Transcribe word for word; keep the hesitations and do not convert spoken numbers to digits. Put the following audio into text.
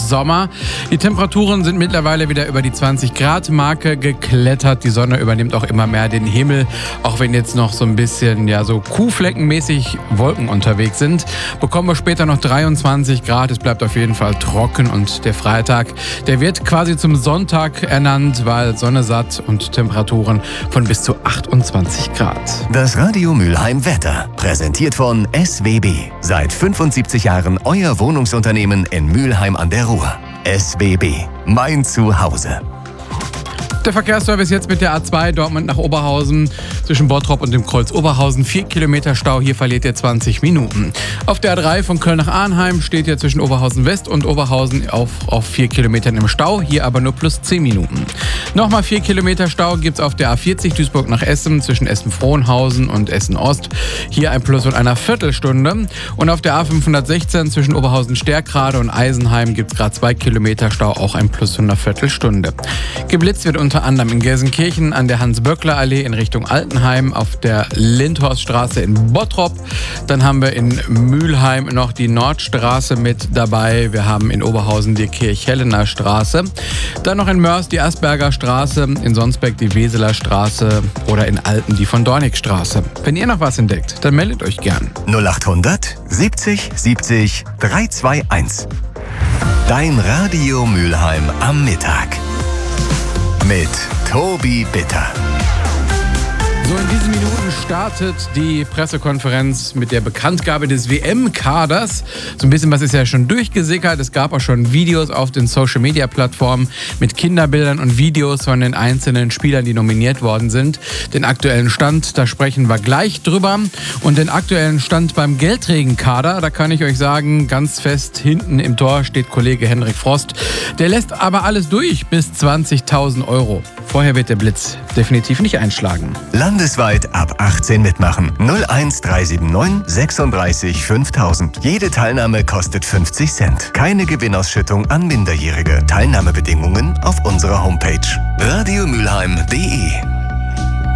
Sommer. Die Temperaturen sind mittlerweile wieder über die zwanzig Grad Marke geklettert. Die Sonne übernimmt auch immer mehr den Himmel, auch wenn jetzt noch so ein bisschen ja so kuhfleckenmäßig Wolken unterwegs sind. Bekommen wir später noch dreiundzwanzig Grad. Es bleibt auf jeden Fall trocken und der Freitag, der wird quasi zum Sonntag ernannt, weil Sonne satt und Temperaturen von bis zu achtundzwanzig Grad. Das Radio Mülheim Wetter, präsentiert von S W B. Seit fünfundsiebzig Jahren euer Wohnungsunternehmen in Mülheim an der Ruhr. S W B, mein Zuhause. Der Verkehrsservice jetzt mit der A zwei Dortmund nach Oberhausen zwischen Bottrop und dem Kreuz Oberhausen. Vier Kilometer Stau, hier verliert ihr zwanzig Minuten. Auf der A drei von Köln nach Arnheim steht ihr zwischen Oberhausen West und Oberhausen auf, auf vier Kilometern im Stau, hier aber nur plus zehn Minuten. Nochmal vier Kilometer Stau gibt's auf der A vierzig Duisburg nach Essen zwischen Essen-Frohnhausen und Essen-Ost. Hier ein Plus von einer Viertelstunde. Und auf der A fünfhundertsechzehn zwischen Oberhausen-Stärkrade und Eisenheim gibt's gerade zwei Kilometer Stau, auch ein Plus von einer Viertelstunde. Geblitzt wird unter anderem in Gelsenkirchen an der Hans-Böckler-Allee in Richtung Altenheim, auf der Lindhorststraße in Bottrop. Dann haben wir in Mülheim noch die Nordstraße mit dabei. Wir haben in Oberhausen die Kirchhellener Straße. Dann noch in Mörs die Asperger Straße, in Sonsbeck die Weseler Straße oder in Alten die von Dornig Straße. Wenn ihr noch was entdeckt, dann meldet euch gern. null achthundert siebzig siebzig dreihunderteinundzwanzig. Dein Radio Mülheim am Mittag. Mit Tobi Bitter. So, in diesen Minuten startet die Pressekonferenz mit der Bekanntgabe des W M-Kaders. So ein bisschen was ist ja schon durchgesickert. Es gab auch schon Videos auf den Social-Media-Plattformen mit Kinderbildern und Videos von den einzelnen Spielern, die nominiert worden sind. Den aktuellen Stand, da sprechen wir gleich drüber. Und den aktuellen Stand beim Geldregenkader, da kann ich euch sagen, ganz fest hinten im Tor steht Kollege Henrik Frost. Der lässt aber alles durch bis zwanzigtausend Euro. Vorher wird der Blitz definitiv nicht einschlagen. Landesweit ab achtzehn mitmachen. null eins drei sieben neun sechsunddreißig fünftausend. Jede Teilnahme kostet fünfzig Cent. Keine Gewinnausschüttung an Minderjährige. Teilnahmebedingungen auf unserer Homepage radiomülheim punkt de.